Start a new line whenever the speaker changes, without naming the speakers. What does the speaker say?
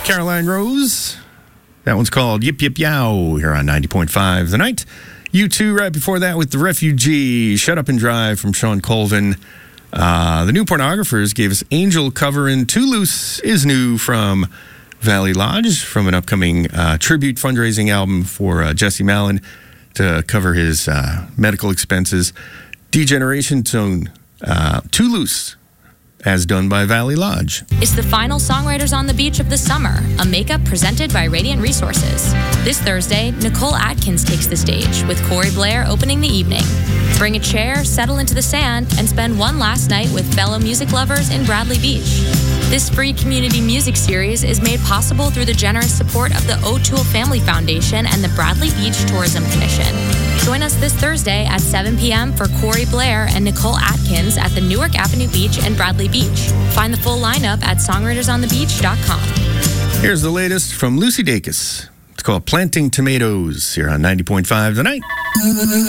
Caroline Rose. That one's called Yip Yip Yow here on 90.5 The Night. U2 right before that with The Refugee, Shut Up and Drive from Sean Colvin. The New Pornographers gave us Angel covering Too Loose is New from Valley Lodge from an upcoming tribute fundraising album for Jesse Malin to cover his medical expenses. Degeneration Tone, Too Loose, as done by Valley Lodge.
It's the final Songwriters on the Beach of the summer, a makeup presented by Radiant Resources. This Thursday, Nicole Atkins takes the stage, with Corey Blair opening the evening. Bring a chair, settle into the sand, and spend one last night with fellow music lovers in Bradley Beach. This free community music series is made possible through the generous support of the O'Toole Family Foundation and the Bradley Beach Tourism Commission. Join us this Thursday at 7 p.m. for Corey Blair and Nicole Atkins at the Newark Avenue Beach and Bradley Beach. Find the full lineup at songwritersonthebeach.com.
Here's the latest from Lucy Dacus. It's called Planting Tomatoes here on 90.5 The Night.